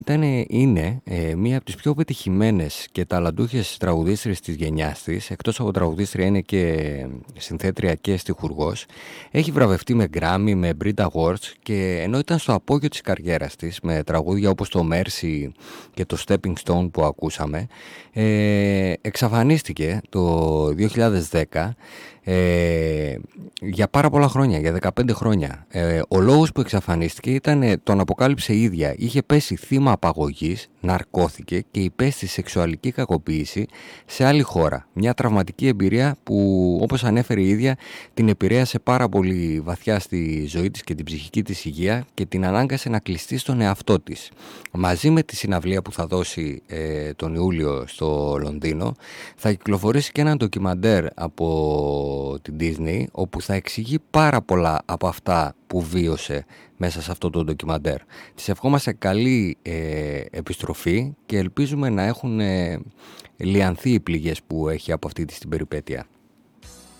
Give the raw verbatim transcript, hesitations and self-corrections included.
Ήταν, είναι ε, μία από τις πιο πετυχημένες και ταλαντούχες τραγουδίστριες της γενιάς της. Εκτός από τραγουδίστρια είναι και συνθέτρια και στιχουργός. Έχει βραβευτεί με Grammy, με Brit Awards, και ενώ ήταν στο απόγειο της καριέρας της με τραγούδια όπως το Mercy και το Stepping Stone που ακούσαμε, ε, εξαφανίστηκε το δύο χιλιάδες δέκα ε, για πάρα πολλά χρόνια, για δεκαπέντε χρόνια. Ε, ο λόγος που εξαφανίστηκε ήταν, ε, τον αποκάλυψε η ίδια. Είχε πέσει θύμα απαγωγής, ναρκώθηκε και υπέστη σεξουαλική κακοποίηση σε άλλη χώρα. Μια τραυματική εμπειρία που, όπως ανέφερε η ίδια, την επηρέασε πάρα πολύ βαθιά στη ζωή της και την ψυχική της υγεία και την ανάγκασε να κλειστεί στον εαυτό της. Μαζί με τη συναυλία που θα δώσει ε, τον Ιούλιο στο Λονδίνο, θα κυκλοφορήσει και ένα ντοκιμαντέρ από την Disney, όπου θα εξηγεί πάρα πολλά από αυτά που βίωσε μέσα σε αυτό το ντοκιμαντέρ. Της ευχόμαστε καλή ε, επιστροφή και ελπίζουμε να έχουν ε, λιανθεί οι πληγές που έχει από αυτή την περιπέτεια.